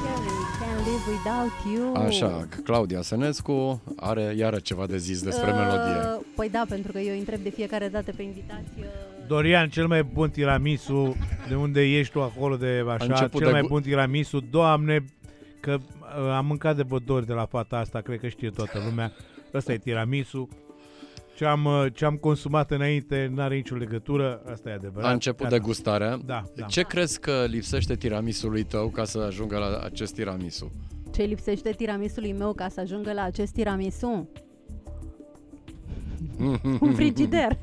Can't live without you. Așa, Claudia Sănescu are iară ceva de zis despre melodie. Păi da, pentru că eu întreb de fiecare dată pe invitație. Dorian, cel mai bun tiramisu, de unde ești tu acolo de așa, cel mai bun tiramisu, Doamne, că am mâncat de bădori de la fata asta, cred că știe toată lumea, ăsta e tiramisu. Ce am consumat înainte n-are nicio legătură, asta e adevărat. A început degustarea. Da. Ce crezi că lipsește tiramisului tău ca să ajungă la acest tiramisu? Ce lipsește tiramisului meu ca să ajungă la acest tiramisu? Un frigider.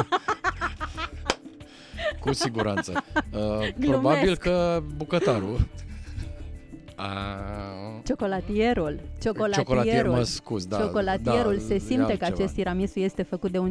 Cu siguranță. Probabil că bucătarul. Ciocolatierul, mă scuz, da. Ciocolatierul, se simte că acest tiramisu este făcut de un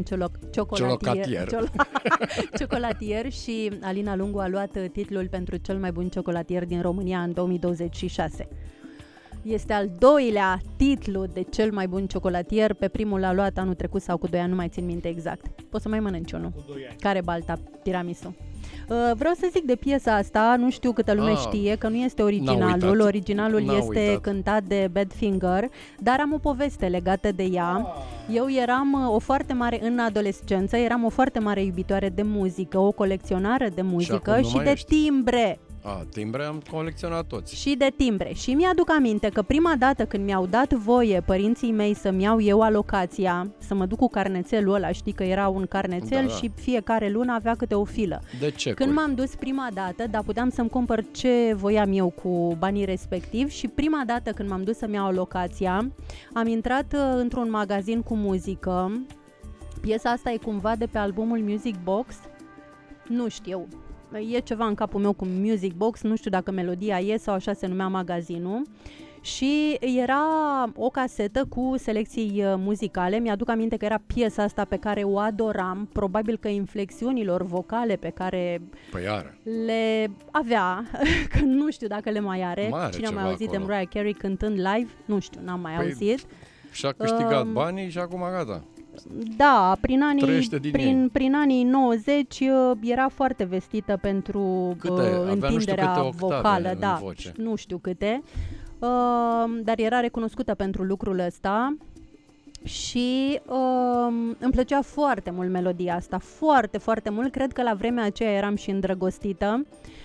ciocolatier și Alina Lungu a luat titlul pentru cel mai bun ciocolatier din România în 2026. Este al doilea titlu de cel mai bun ciocolatier, pe primul l-a luat anul trecut sau cu 2 ani, nu mai țin minte exact. Poți să mai mănânci unul. Care balta tiramisu? Vreau să zic de piesa asta, nu știu câtă lume știe că nu este originalul. Originalul este cântat de Badfinger, dar am o poveste legată de ea. Eu eram în adolescență, eram o foarte mare iubitoare de muzică, o colecționară de muzică și de timbre. Timbre am colecționat toți. Și de timbre. Și mi-aduc aminte că prima dată când mi-au dat voie părinții mei să-mi iau eu alocația, să mă duc cu carnețelul ăla, știi că era un carnețel și fiecare lună avea câte o filă. De ce? Când m-am dus prima dată, dar puteam să-mi cumpăr ce voiam eu cu banii respectivi și prima dată când m-am dus să-mi iau alocația, am intrat într-un magazin cu muzică. Piesa asta e cumva de pe albumul Music Box? Nu știu. E ceva în capul meu cu Music Box, nu știu dacă melodia e sau așa se numea magazinul. Și era o casetă cu selecții muzicale. Mi-aduc aminte că era piesa asta pe care o adoram, probabil că inflexiunilor vocale pe care le avea, că nu știu dacă le mai are. Cine a mai auzit de Mariah Carey cântând live? Nu știu, n-am mai auzit. Și-a câștigat banii și acum gata. Da, prin anii 90 era foarte vestită pentru întinderea vocală, da, nu știu câte, dar era recunoscută pentru lucrul ăsta și îmi plăcea foarte mult melodia asta, foarte, foarte mult, cred că la vremea aceea eram și îndrăgostită.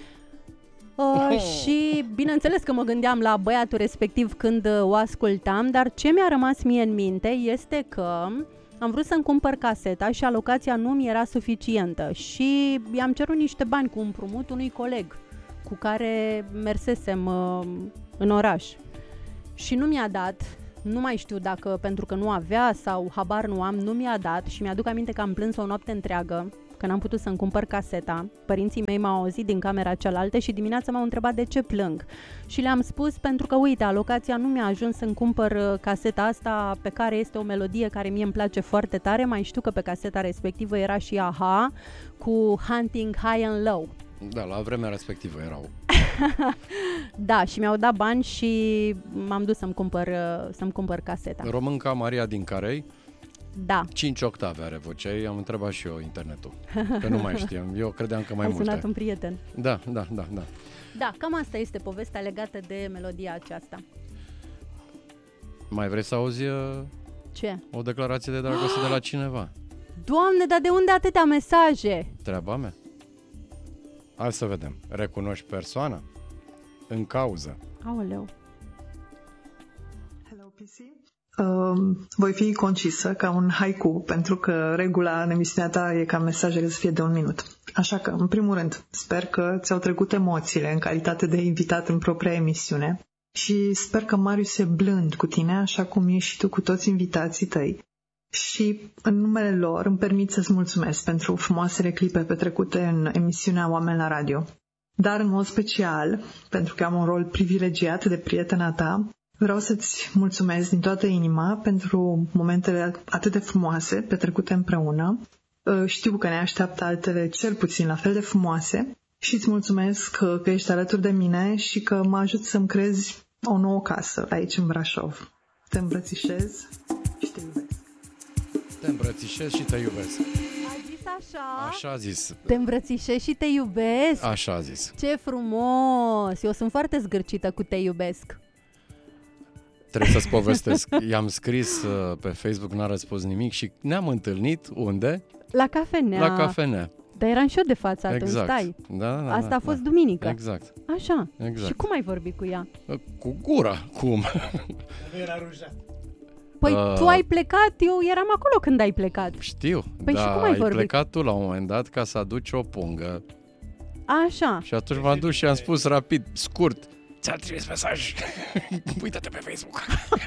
Și bineînțeles că mă gândeam la băiatul respectiv când o ascultam, dar ce mi-a rămas mie în minte este că am vrut să-mi cumpăr caseta și alocația nu mi era suficientă și i-am cerut niște bani cu împrumut unui coleg cu care mersesem în oraș și nu mi-a dat, nu mai știu dacă pentru că nu avea sau habar nu am, nu mi-a dat și mi-aduc aminte că am plâns o noapte întreagă că n-am putut să-mi cumpăr caseta. Părinții mei m-au auzit din camera cealaltă și dimineața m-au întrebat de ce plâng. Și le-am spus pentru că, uite, alocația nu mi-a ajuns să-mi cumpăr caseta asta pe care este o melodie care mie îmi place foarte tare. Mai știu că pe caseta respectivă era și A.H.A. cu Hunting High and Low. Da, la vremea respectivă erau. Da, și mi-au dat bani și m-am dus să-mi cumpăr caseta. Românca Maria din Carei. Da. 5 octave are vocea ei, am întrebat și eu internetul, că nu mai știam, eu credeam că mai multe. Ai sunat un prieten. Da. Da, cam asta este povestea legată de melodia aceasta. Mai vrei să auzi ce? O declarație de dragoste de la cineva? Doamne, dar de unde atâtea mesaje? Treaba mea. Hai să vedem. Recunoști persoana? În cauză. Aoleu. Hello, PC. Voi fi concisă ca un haiku, pentru că regula în emisiunea ta e ca mesajele să fie de 1 minut. Așa că, în primul rând, sper că ți-au trecut emoțiile în calitate de invitat în propria emisiune și sper că Marius e blând cu tine, așa cum ești și tu cu toți invitații tăi. Și în numele lor îmi permit să-ți mulțumesc pentru frumoasele clipe petrecute în emisiunea Oameni la Radio. Dar în mod special, pentru că am un rol privilegiat de prietena ta, vreau să-ți mulțumesc din toată inima pentru momentele atât de frumoase petrecute împreună. Știu că ne așteaptă altele cel puțin la fel de frumoase și îți mulțumesc că ești alături de mine și că mă ajut să-mi crezi o nouă casă aici în Brașov. Te îmbrățișez și te iubesc. Te îmbrățișez și te iubesc. Ai zis Așa? Așa a zis. Te îmbrățișez și te iubesc. Așa a zis. Ce frumos! Eu sunt foarte zgârcită cu te iubesc. Trebuie să-ți povestesc. I-am scris pe Facebook, n-a răspuns nimic și ne-am întâlnit unde? La cafenea. La cafenea. Dar eram și eu de față atunci, Exact. stai. Da, Asta a fost duminică. Exact. Așa. Exact. Și cum ai vorbit cu ea? Cu gura, cum? Era rujat. Păi tu ai plecat, eu eram acolo când ai plecat. Știu, Păi și cum ai vorbit? plecat tu la un moment dat ca să aduci o pungă. Așa. Și atunci m-am dus și am spus rapid, scurt, ți-am trimis mesaj, uită-te pe Facebook.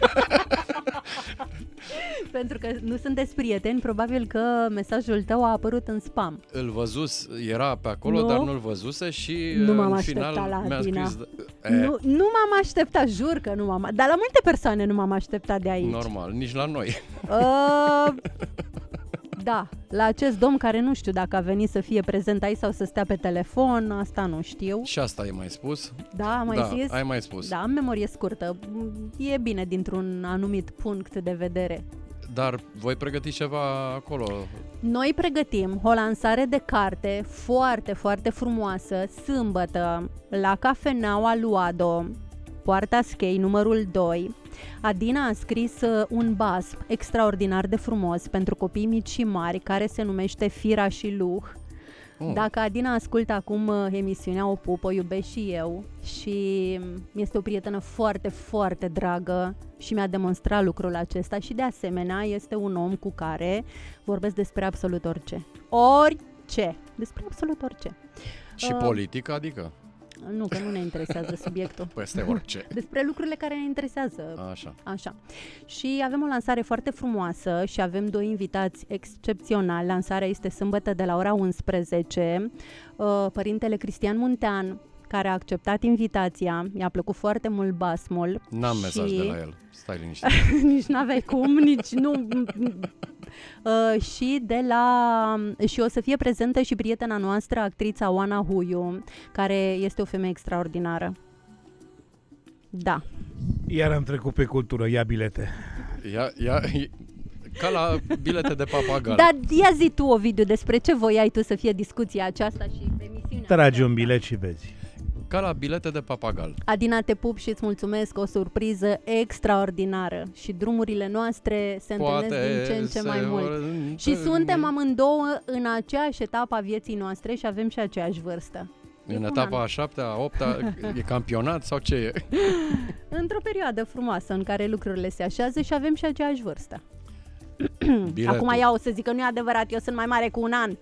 Pentru că nu sunteți prieteni, probabil că mesajul tău a apărut în spam. Îl văzus, era pe acolo, Nu? dar nu-l văzuse și Nu m-am în așteptat final la mi-a Adina. scris... Nu m-am așteptat, jur că nu m-am... Dar la multe persoane nu m-am așteptat de aici. Normal, nici la noi. Da, la acest domn care nu știu dacă a venit să fie prezent aici sau să stea pe telefon, asta nu știu. Și asta ai mai spus? Da, am mai zis? ai mai spus. Da, am memorie scurtă. E bine dintr-un anumit punct de vedere. Dar voi pregătiți ceva acolo? Noi pregătim o lansare de carte foarte, foarte frumoasă, sâmbătă, la Cafeneaua Luado, Poarta Schei, numărul 2. Adina a scris un basm extraordinar de frumos pentru copii mici și mari, care se numește Fira și Luh. Dacă Adina ascultă acum emisiunea, o pup, o iubesc și eu și este o prietenă foarte, foarte dragă și mi-a demonstrat lucrul acesta și de asemenea este un om cu care vorbesc despre absolut orice. Orice! Despre absolut orice. Și politică, adică? Nu, că nu ne interesează subiectul. Peste orice. Despre lucrurile care ne interesează. Așa. Și avem o lansare foarte frumoasă și avem 2 invitați excepționali. Lansarea este sâmbătă de la ora 11. Părintele Cristian Muntean, care a acceptat invitația, i-a plăcut foarte mult basmul. N-am mesaj de la el, stai liniștit. Nici n-aveai cum, nici nu... Și o să fie prezentă și prietena noastră, actrița Oana Huiu, care este o femeie extraordinară. Da. Iar am trecut pe cultură, ia bilete. Ca la bilete de papagal. Dar ia zi tu, Ovidiu, despre ce voiai tu să fie discuția aceasta și emisiunea. Tragi un bilet și vezi. Ca la bilete de papagal. Adina, te pup și îți mulțumesc, o surpriză extraordinară și drumurile noastre se întâlnesc din ce în ce mai mult. Și suntem amândouă în aceeași etapă a vieții noastre și avem și aceeași vârstă. În etapa a 7-a, a 8-a, e campionat sau ce e? Într-o perioadă frumoasă în care lucrurile se așează și avem și aceeași vârstă. Acum ea o să zic că nu e adevărat, eu sunt mai mare cu un an.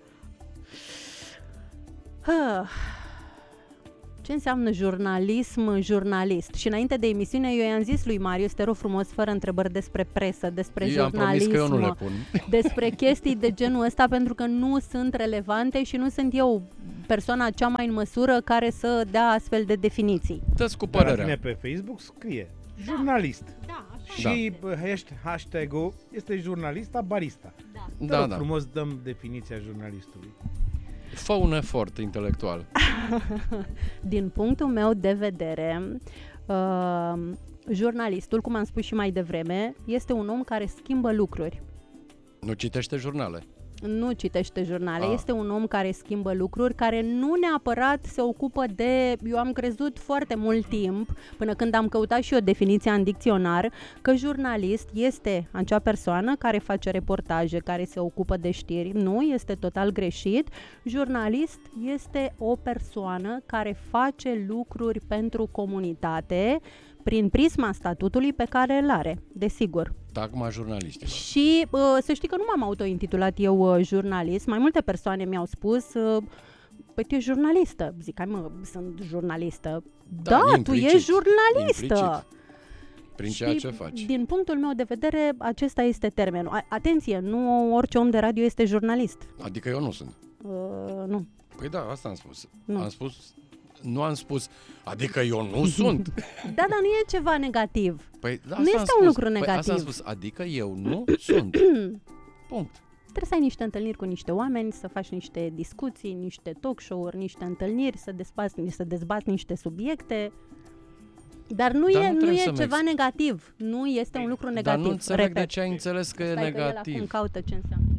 Ce înseamnă jurnalist? Și înainte de emisiune eu i-am zis lui Marius, te rog frumos, fără întrebări despre presă, despre jurnalism, despre chestii de genul ăsta, pentru că nu sunt relevante și nu sunt eu persoana cea mai în măsură care să dea astfel de definiții. Dă-ți cu părerea. Dar pe Facebook scrie jurnalist. Da, așa. Și hashtag-ul este jurnalista barista. Da. Frumos dăm definiția jurnalistului. Fă un efort intelectual. Din punctul meu de vedere, jurnalistul, cum am spus și mai devreme, este un om care schimbă lucruri. Nu citește jurnale. Nu citește jurnale, este un om care schimbă lucruri, care nu neapărat se ocupă de... Eu am crezut foarte mult timp, până când am căutat și o definiție în dicționar, că jurnalist este acea persoană care face reportaje, care se ocupă de știri. Nu, este total greșit. Jurnalist este o persoană care face lucruri pentru comunitate, prin prisma statutului pe care îl are, desigur. Tagma jurnalistilor. Și să știi că nu m-am autointitulat eu jurnalist. Mai multe persoane mi-au spus, păi tu ești jurnalistă. Zic, hai mă, sunt jurnalistă. Da, implicit, tu ești jurnalistă. Implicit. Prin ceea ce faci. Din punctul meu de vedere, acesta este termenul. Atenție, nu orice om de radio este jurnalist. Adică eu nu sunt. Nu. Păi da, asta am spus. Nu. Nu am spus, adică eu nu sunt. Da, dar nu e ceva negativ. Păi, da, nu este un lucru negativ. Asta am spus, adică eu nu sunt. Punct. Trebuie să ai niște întâlniri cu niște oameni, să faci niște discuții, niște talk show-uri, niște întâlniri, să dezbați niște subiecte. Dar nu e ceva negativ. Nu este un lucru negativ. Dar nu înțeleg de ce ai înțeles că e negativ. Că el acum caută ce înseamnă.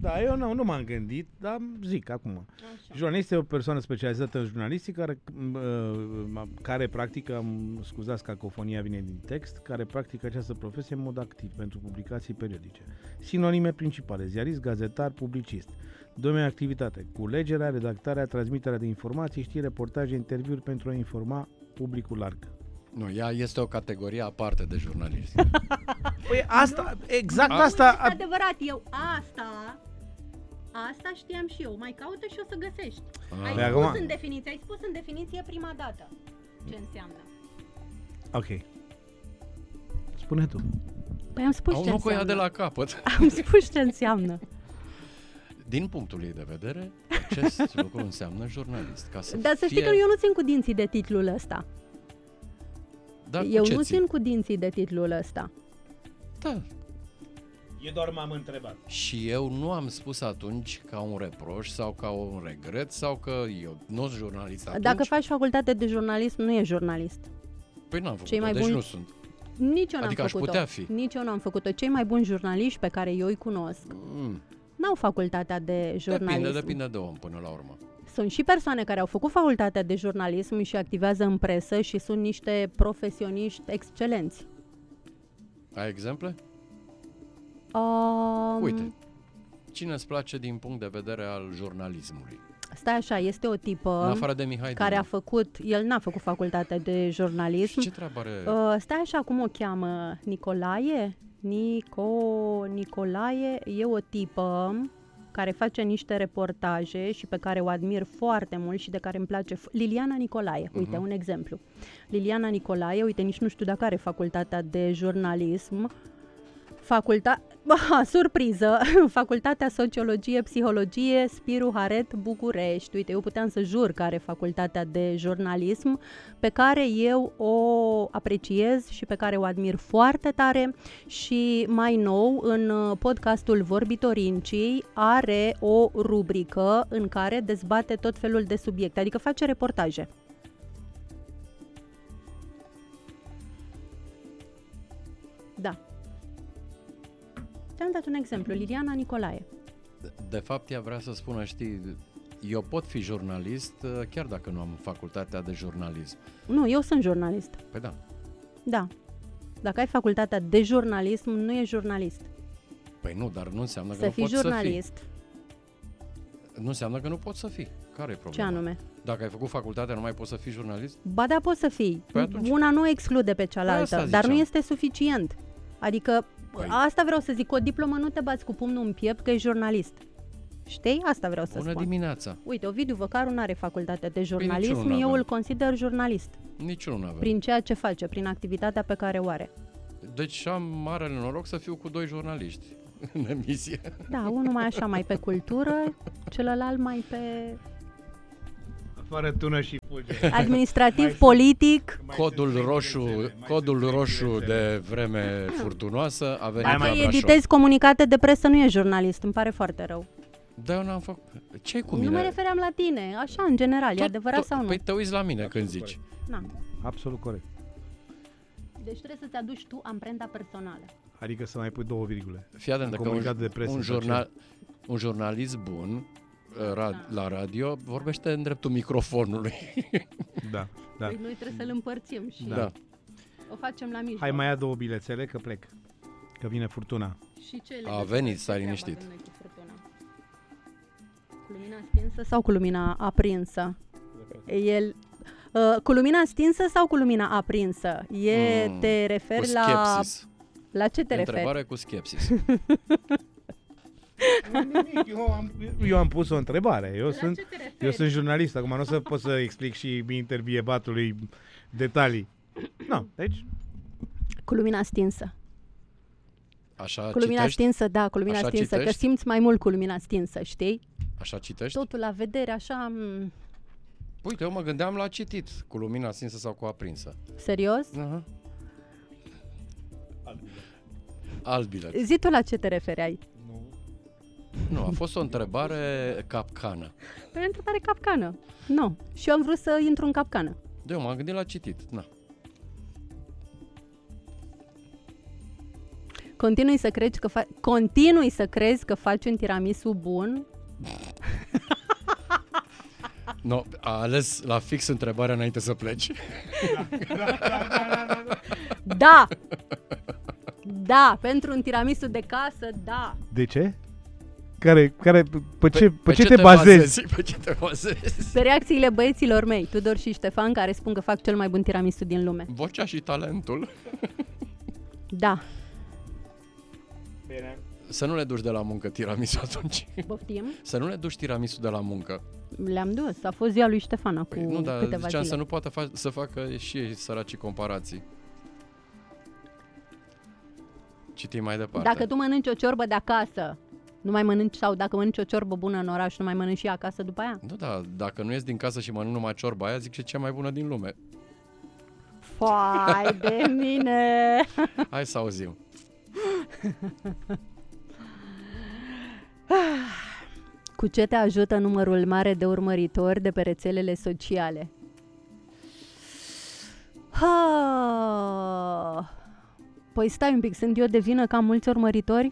Da, eu nu m-am gândit, dar zic acum. Așa. Jurnalist e o persoană specializată în jurnalistică care practică, scuzați, cacofonia vine din text, care practică această profesie în mod activ pentru publicații periodice. Sinonime principale: ziarist, gazetar, publicist. Domeniul activitate: culegerea, redactarea, transmiterea de informații, știri, reportaje, interviuri pentru a informa publicul larg. Nu, ea este o categorie aparte de jurnalist. Păi asta, exact nu, asta... este adevărat, eu asta știam și eu. Mai caută și o să găsești. Ai spus în definiție prima dată ce înseamnă. Ok. Spune tu. Păi am spus ce înseamnă. De la capăt. Am spus ce înseamnă. Din punctul ei de vedere, acest lucru înseamnă jurnalist. Dar să știi că eu nu țin cu dinții de titlul ăsta. Eu nu țin cu dinții de titlul ăsta. Da. Eu doar m-am întrebat. Și eu nu am spus atunci ca un reproș sau ca un regret sau că eu nu sunt jurnalist atunci. Dacă faci facultate de jurnalism, nu ești jurnalist. Păi n-am făcut-o, deci nu sunt. Nici eu n-am adică făcut-o. Aș putea fi. Nici eu n-am făcut-o. Cei mai buni jurnaliști pe care eu îi cunosc n-au facultatea de jurnalism. Depinde de om până la urmă. Sunt și persoane care au făcut facultatea de jurnalism și activează în presă și sunt niște profesioniști excelenți. Ai exemple? Uite, cine îți place din punct de vedere al jurnalismului? Stai așa, este o tipă în afară de Mihai care Dinu. a făcut, el n-a făcut facultatea de jurnalism. Și ce treabă are? Stai așa, cum o cheamă? Nicolae? Nicolae e o tipă care face niște reportaje și pe care o admir foarte mult și de care îmi place. Liliana Nicolae, uite, un exemplu. Liliana Nicolae, uite, nici nu știu dacă are facultatea de jurnalism. Surpriză! Facultatea Sociologie, Psihologie, Spiru Haret, București. Uite, eu puteam să jur că are facultatea de jurnalism, pe care eu o apreciez și pe care o admir foarte tare. Și mai nou, în podcastul Vorbitorincii are o rubrică în care dezbate tot felul de subiecte, adică face reportaje. Da. Te-am dat un exemplu, Liliana Nicolae. De fapt, ea vrea să spună, știi, eu pot fi jurnalist chiar dacă nu am facultatea de jurnalism. Nu, eu sunt jurnalist. Păi da. Da. Dacă ai facultatea de jurnalism, nu ești jurnalist. Păi nu, dar nu înseamnă că să nu fii poți jurnalist. să fii. Nu înseamnă că nu poți să fii. Care e problema? Ce anume? Dacă ai făcut facultatea, nu mai poți să fii jurnalist? Ba da, poți să fii. Păi atunci... Una nu exclude pe cealaltă, dar nu este suficient. Adică, asta vreau să zic, cu o diplomă nu te bați cu pumnul în piept că ești jurnalist. Știi? Asta vreau să spun. Bună dimineața! Uite, Ovidiu Văcaru nu are facultate de jurnalism, eu îl consider jurnalist. Niciunul nu avem. Prin ceea ce face, prin activitatea pe care o are. Deci am marele noroc să fiu cu 2 jurnaliști în emisie. Da, unul mai așa, mai pe cultură, celălalt mai pe... Fără tună și fulger. Administrativ, politic. Codul roșu de vreme furtunoasă a venit la Brașov. Dacă editezi comunicate de presă, nu e jurnalist, îmi pare foarte rău. Da, eu n-am făcut. Ce-i cu mine? Nu mă refeream la tine, așa, în general, e adevărat sau nu? Păi te uiți la mine când zici. Na. Absolut corect. Deci trebuie să-ți aduci tu amprenta personală. Adică să mai pui 2 virgule. Fii atent, că un jurnalist bun la radio vorbește în dreptul microfonului. Da. Păi noi trebuie să-l împărțim și o facem la mijloc. Hai, mai ia 2 bilețele că plec. Că vine furtuna. Și ce a venit, stai liniștit. Cu lumina stinsă sau cu lumina aprinsă? Cu lumina stinsă sau cu lumina aprinsă? Te referi la... La ce te referi? Întrebare cu skepsis. Eu am pus o întrebare. Eu sunt jurnalist. Acum nu o să pot să explic și interbiebatului detalii. Nu, deci... Cu lumina stinsă. Așa cu lumina citești? stinsă, da, cu lumina așa stinsă, citești? Că simți mai mult cu lumina stinsă, știi? Așa citești? Totul la vedere, așa... Uite, eu mă gândeam la citit, cu lumina stinsă sau cu aprinsă. Serios? Uh-huh. Alt bilet. Zi tu la ce te refereai? Nu, a fost o întrebare capcană. Păi o întrebare capcană. Nu. Și eu am vrut să intru în capcană. Eu m-am gândit la citit, na. Continui să crezi că faci un tiramisu bun? No, a ales la fix întrebarea înainte să pleci. Da! Da, pentru un tiramisu de casă, da. De ce? Pe ce te bazezi? Pe ce te bazezi? Pe reacțiile băieților mei, Tudor și Ștefan, care spun că fac cel mai bun tiramisu din lume. Vocea și talentul. Da. Bine. Să nu le duci de la muncă tiramisu atunci. Poftim? Să nu le duci tiramisu de la muncă. Le-am dus, a fost ziua lui Ștefan acum nu, dar câteva ziceam zile. să nu poată să facă și ei săracii comparații. Citim mai departe. Dacă tu mănânci o ciorbă de acasă, nu mai mănânci, sau dacă mănânci o ciorbă bună în oraș, nu mai mănânci și acasă după aia? Nu, da, dacă nu ies din casă și mănânc numai ciorba aia, zic că e cea mai bună din lume. Fai de mine! Hai să auzim. Cu ce te ajută numărul mare de urmăritori de pe rețelele sociale? Păi stai un pic, sunt eu de vină că am mulți urmăritori?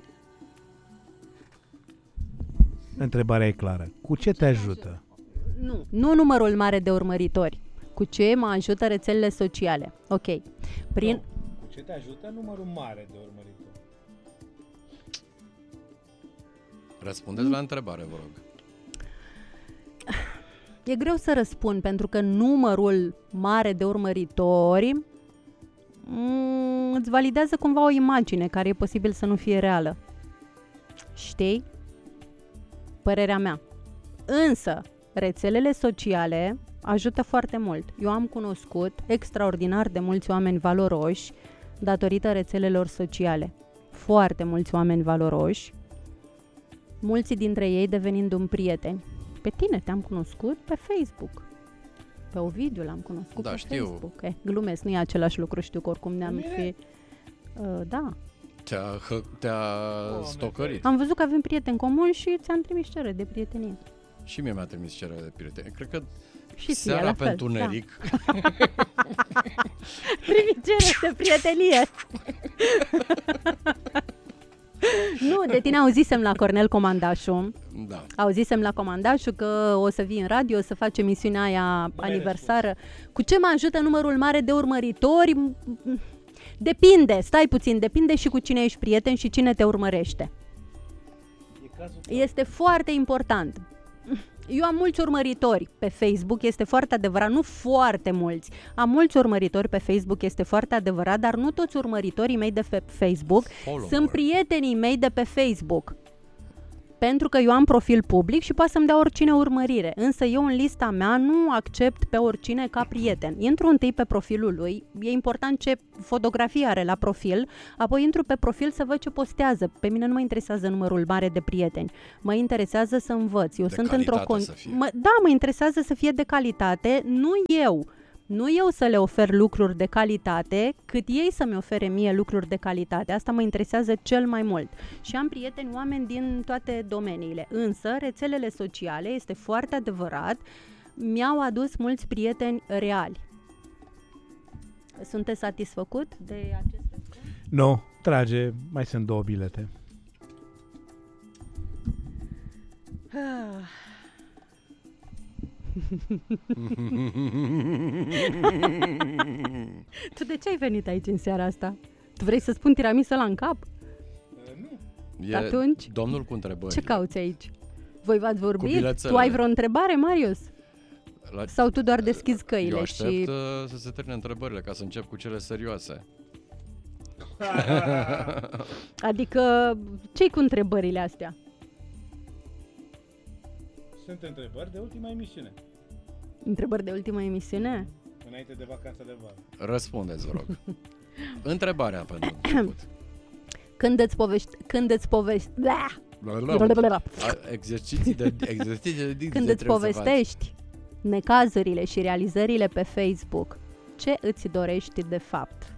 Întrebarea e clară. Cu ce te ajută? Nu numărul mare de urmăritori. Cu ce mă ajută rețelele sociale? Ok. Cu ce te ajută numărul mare de urmăritori? Răspundeți la întrebare, vă rog. E greu să răspund, pentru că numărul mare de urmăritori îți validează cumva o imagine care e posibil să nu fie reală. Știi? Părerea mea. Însă, rețelele sociale ajută foarte mult. Eu am cunoscut extraordinar de mulți oameni valoroși datorită rețelelor sociale. Foarte mulți oameni valoroși, mulți dintre ei devenind prieteni. Pe tine te-am cunoscut pe Facebook. Pe Ovidiu l-am cunoscut pe Facebook. Glumesc, nu e același lucru, știu că oricum ne-am fi... Da. Te-a stocărit. Am văzut că avem prieteni comuni și ți-am trimis cerere de prietenie. Și mie mi-a trimis cerere de prietenie. Cred că și seara pe întuneric. Da. Trimis cerere de prietenie. Nu, de tine auzisem la Cornel Comandașu. Da. Auzisem la Comandașu că o să vii în radio, o să faci emisiunea aia aniversară. Cu ce mă ajută numărul mare de urmăritori? Depinde, stai puțin, depinde și cu cine ești prieten și cine te urmărește. Este foarte important. Eu am mulți urmăritori pe Facebook, este foarte adevărat, nu foarte mulți. Am mulți urmăritori pe Facebook, este foarte adevărat, dar nu toți urmăritorii mei de Facebook sunt prietenii mei de pe Facebook. Pentru că eu am profil public și poate să-mi dea oricine urmărire. Însă eu în lista mea nu accept pe oricine ca prieten. Intru întâi pe profilul lui, e important ce fotografie are la profil, apoi intru pe profil să văd ce postează. Pe mine nu mă interesează numărul mare de prieteni. Mă interesează să învăț. Eu sunt mă interesează să fie de calitate, nu eu să le ofer lucruri de calitate, cât ei să-mi ofere mie lucruri de calitate. Asta mă interesează cel mai mult. Și am prieteni, oameni din toate domeniile. Însă, rețelele sociale, este foarte adevărat, mi-au adus mulți prieteni reali. Sunteți satisfăcut de acest răspuns? Nu, trage, mai sunt 2 bilete. Tu de ce ai venit aici în seara asta? Tu vrei să spun tiramisu ăla în cap? Nu. Atunci? Domnul cu întrebări. Ce cauți aici? Voi v-ați vorbit? Tu ai vreo întrebare, Marius? Sau tu doar deschizi căile? Eu aștept să se termine întrebările ca să încep cu cele serioase. Adică, ce-i cu întrebările astea? Sunt întrebări de ultima emisiune. Întrebări de ultima emisiune? Înainte de vacanța de vară. Răspundeți, vă rog. Întrebarea pentru început. Când îți povestești necazurile și realizările pe Facebook, ce îți dorești de fapt?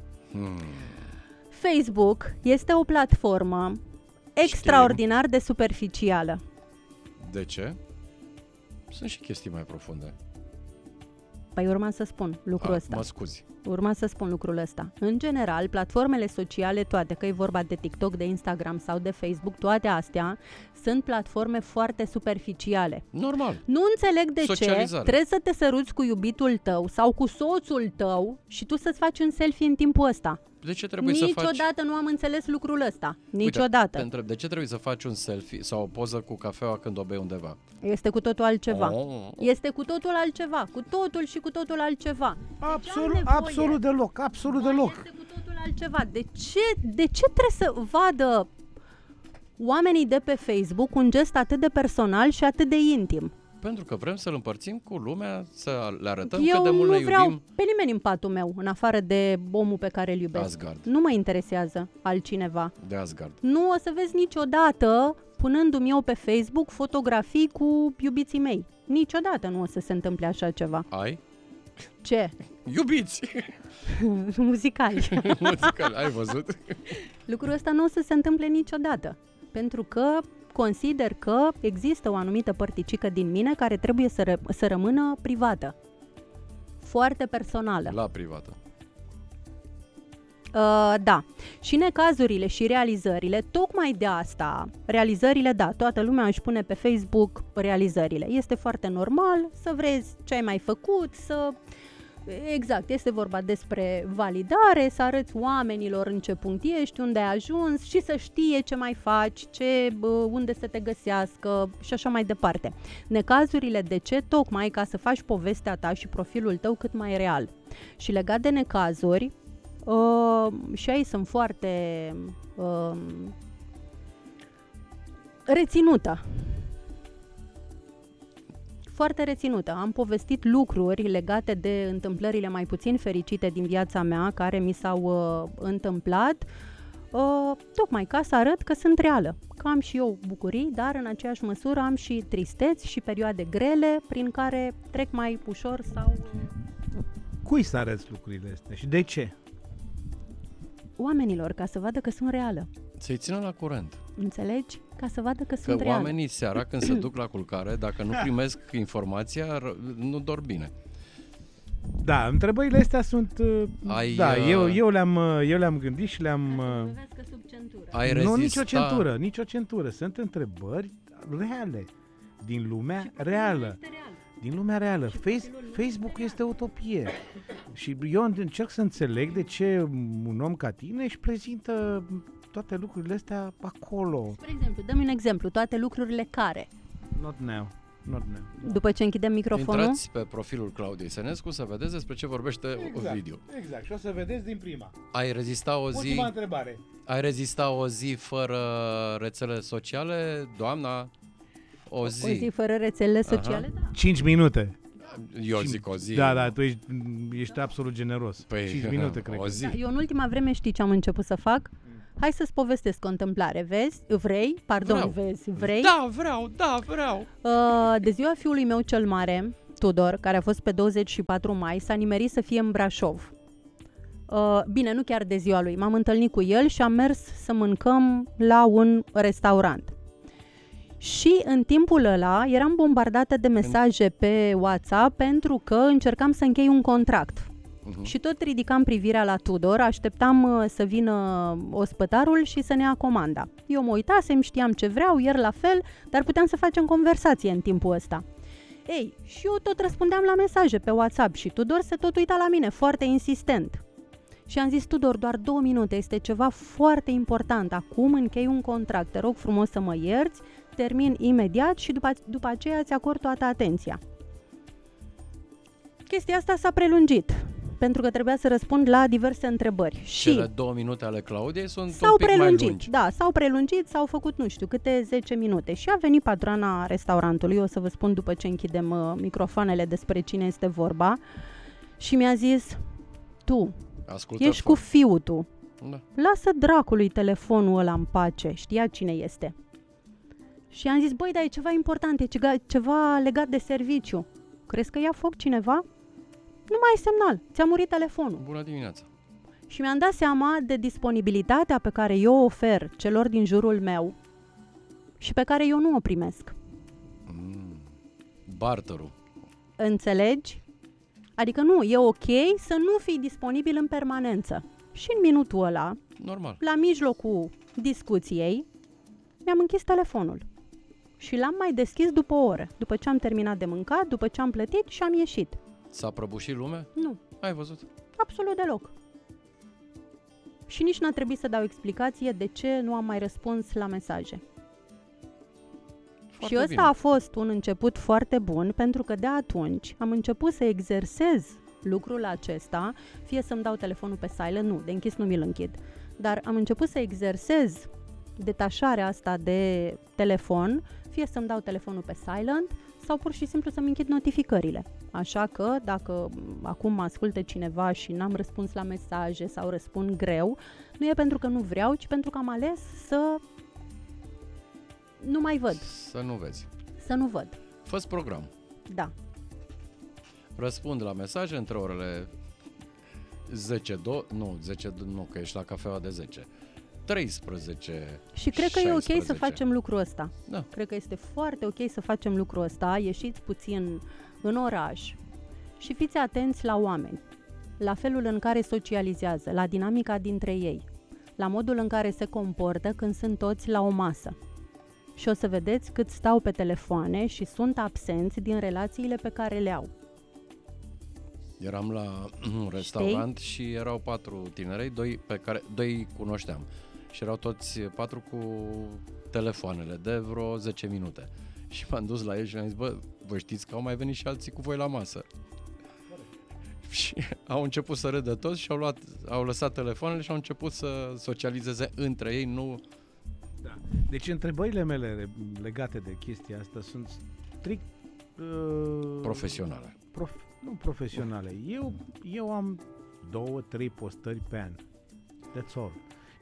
Facebook este o platformă extraordinar de superficială. De ce? Sunt și chestii mai profunde. Păi urma să spun lucrul ăsta. Mă scuzi. urma să spun lucrul ăsta. În general, platformele sociale toate, că e vorba de TikTok, de Instagram sau de Facebook, toate astea sunt platforme foarte superficiale. Normal. Nu înțeleg de ce trebuie să te săruți cu iubitul tău sau cu soțul tău și tu să-ți faci un selfie în timpul ăsta. De ce trebuie să faci? Niciodată nu am înțeles lucrul ăsta. Niciodată. Uite, te întreb, de ce trebuie să faci un selfie sau o poză cu cafeaua când o bei undeva? Este cu totul altceva. Este cu totul altceva. Cu totul și cu totul altceva. Absolut deloc. Este cu totul altceva. De ce trebuie să vadă oamenii de pe Facebook un gest atât de personal și atât de intim? Pentru că vrem să-l împărțim cu lumea, să le arătăm cât de mult ne iubim. Eu nu vreau pe nimeni în patul meu, în afară de omul pe care îl iubesc. Asgard. Nu mă interesează altcineva. De Asgard. Nu o să vezi niciodată, punându-mi eu pe Facebook, fotografii cu iubiții mei. Niciodată nu o să se întâmple așa ceva. Ai? Ce? Iubiți! Muzicali. Muzicali, ai văzut? Lucrul ăsta nu o să se întâmple niciodată. Pentru că consider că există o anumită părticică din mine care trebuie să rămână privată. Foarte personală. La privată. Da. Și necazurile și realizările, tocmai de asta, realizările, da, toată lumea își pune pe Facebook realizările. Este foarte normal să vrezi ce ai mai făcut, Exact, este vorba despre validare, să arăți oamenilor în ce punct ești, unde ai ajuns și să știe ce mai faci, unde să te găsească și așa mai departe. Necazurile de ce? Tocmai ca să faci povestea ta și profilul tău cât mai real. Și legat de necazuri, și aici sunt foarte reținută. Foarte reținută. Am povestit lucruri legate de întâmplările mai puțin fericite din viața mea, care mi s-au întâmplat, tocmai ca să arăt că sunt reală. Că am și eu bucurii, dar în aceeași măsură am și tristeți și perioade grele prin care trec mai ușor sau... Cui să arăți lucrurile astea și de ce? Oamenilor, ca să vadă că sunt reală. Să-i țină la curent. Înțelegi? Ca să vadă că sunt reală. Că oamenii seara când se duc la culcare, dacă nu primesc informația, nu dorm bine. Da, întrebările astea sunt... eu le-am gândit și le-am... Sub centură. Nu, nicio centură. Sunt întrebări reale. Din lumea reală. Din lumea reală. Facebook este utopie. Și eu încerc să înțeleg de ce un om ca tine își prezintă toate lucrurile astea acolo. Spre exemplu, dă-mi un exemplu. Toate lucrurile care? Not now. După ce închidem microfonul? Intrați pe profilul Claudiei Sănescu să vedeți despre ce vorbește Ovidiu. Exact, și o să vedeți din prima. Ai rezista o zi... Ultima întrebare. Ai rezista o zi fără rețele sociale, doamna? O zi fără rețelele sociale? Da. 5 minute. Eu zic o zi. Da, tu ești absolut generos. 5 minute, cred. O zi. Da, eu în ultima vreme știi ce am început să fac? Hai să-ți povestesc o întâmplare, vrei? Da, vreau. De ziua fiului meu cel mare, Tudor, care a fost pe 24 mai, s-a nimerit să fie în Brașov. Bine, nu chiar de ziua lui, m-am întâlnit cu el și am mers să mâncăm la un restaurant. Și în timpul ăla eram bombardată de mesaje pe WhatsApp pentru că încercam să închei un contract. Și tot ridicam privirea la Tudor, așteptam să vină ospătarul și să ne ia comanda. Eu mă uitasem, știam ce vreau, el la fel, dar puteam să facem conversație în timpul ăsta. Ei, și eu tot răspundeam la mesaje pe WhatsApp și Tudor se tot uita la mine, foarte insistent. Și am zis, Tudor, doar 2 minute, este ceva foarte important. Acum închei un contract, te rog frumos să mă ierți, termin imediat și după aceea îți acord toată atenția. Chestia asta s-a prelungit, pentru că trebuia să răspund la diverse întrebări. Cele 2 minute ale Claudiei sunt un pic mai lungi. Da, s-au prelungit, s-au făcut, nu știu, câte 10 minute. Și a venit patroana restaurantului, o să vă spun după ce închidem microfoanele despre cine este vorba, și mi-a zis, tu, ești cu fiul tu, da. Lasă dracului telefonul ăla în pace, știa cine este. Și am zis, băi, dar e ceva important, e ceva legat de serviciu. Crezi că ia foc cineva? Nu mai ai semnal, ți-a murit telefonul. Bună dimineața! Și mi-am dat seama de disponibilitatea pe care eu o ofer celor din jurul meu și pe care eu nu o primesc. Barterul. Înțelegi? Adică nu, e ok să nu fii disponibil în permanență. Și în minutul ăla, normal, la mijlocul discuției, mi-am închis telefonul. Și l-am mai deschis după o oră, după ce am terminat de mâncat, după ce am plătit și am ieșit. S-a prăbușit lumea? Nu. Ai văzut? Absolut deloc. Și nici n-a trebuit să dau explicație de ce nu am mai răspuns la mesaje. Foarte și ăsta bine. a fost un început foarte bun, pentru că de atunci am început să exersez lucrul acesta, fie să-mi dau telefonul pe silent, nu, de închis nu mi-l închid, dar am început să exersez detașarea asta de telefon, fie să-mi dau telefonul pe silent sau pur și simplu să-mi închid notificările. Așa că dacă acum mă ascultă cineva și n-am răspuns la mesaje sau răspund greu, nu e pentru că nu vreau, ci pentru că am ales să nu mai văd. Să nu vezi. Să nu văd. Fă-ți program. Da. Răspund la mesaje între orele 10, nu, că ești la cafeaua de 10. 13, Și cred că 16. e ok să facem lucrul ăsta. Da. Cred că este foarte ok să facem lucrul ăsta. Ieșiți puțin în oraș și fiți atenți la oameni, la felul în care socializează, la dinamica dintre ei, la modul în care se comportă când sunt toți la o masă. Și o să vedeți cât stau pe telefoane și sunt absenți din relațiile pe care le au. Eram la un restaurant și erau 4 tinerei, 2 cunoșteam. Și erau toți 4 cu telefoanele de vreo 10 minute. Și m-am dus la ei și mi-am zis, bă, vă știți că au mai venit și alții cu voi la masă. Și au început să râdă toți și au lăsat telefoanele și au început să socializeze între ei, nu... Da. Deci întrebările mele legate de chestia asta sunt strict... profesionale. Nu profesionale. Eu am 2-3 postări pe an. That's all.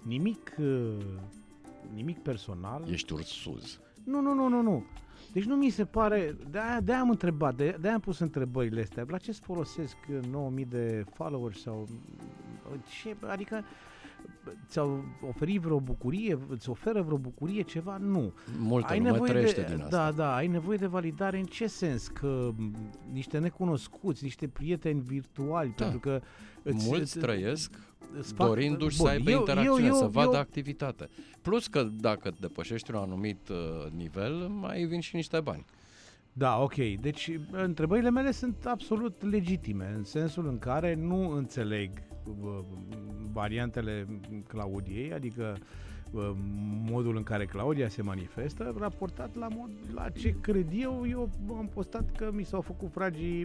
Nimic personal. Ești ursuz. Nu. Deci nu mi se pare... De-aia am întrebat, de-aia am pus întrebările astea. La ce-ți folosesc 9.000 de followers sau... Ce, adică ți-au oferit vreo bucurie? Îți oferă vreo bucurie ceva? Nu. Multă lume trăiește din asta. Da, ai nevoie de validare în ce sens? Că niște necunoscuți, niște prieteni virtuali, pentru că... Mulți trăiesc dorindu-și să aibă interacțiune, să vadă activitate. Plus că dacă depășești un anumit nivel, mai vin și niște bani. Da, ok. Deci întrebările mele sunt absolut legitime, în sensul în care nu înțeleg variantele Claudiei, adică modul în care Claudia se manifestă, raportat la ce cred eu. Eu am postat că mi s-au făcut fragii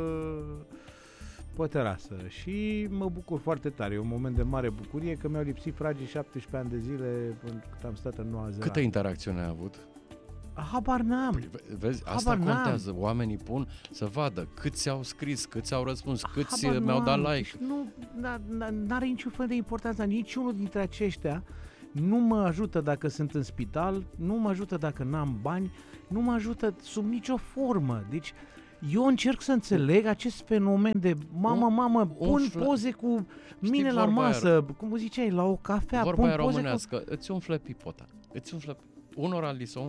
pe terasă și mă bucur foarte tare. E un moment de mare bucurie că mi-au lipsit fragii 17 ani de zile când am stat în Noua Zeelandă. Câte interacțiune ai avut? Habar n-am. Vezi, asta contează. Oamenii pun să vadă câți au scris, câți au răspuns, câți mi-au dat like. Deci n-are niciun fel de importanță. Niciunul dintre aceștia nu mă ajută dacă sunt în spital, nu mă ajută dacă n-am bani, nu mă ajută sub nicio formă. Deci eu încerc să înțeleg acest fenomen de mamă, pun poze cu mine la masă, cum ziceai, la o cafea. Vorba aia românească, îți umflă pipota. Unora li se